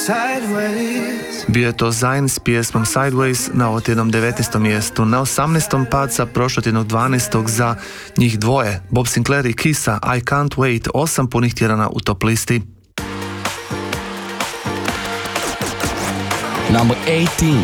Bio je to Zayn s pjesmom Sideways na ovotjednom 19. mjestu. Na 18. pad sa prošlotjednog 12. za njih dvoje, Bob Sinclair i Kissa, I Can't Wait, 8 punih tjedana u top listi. Number 18.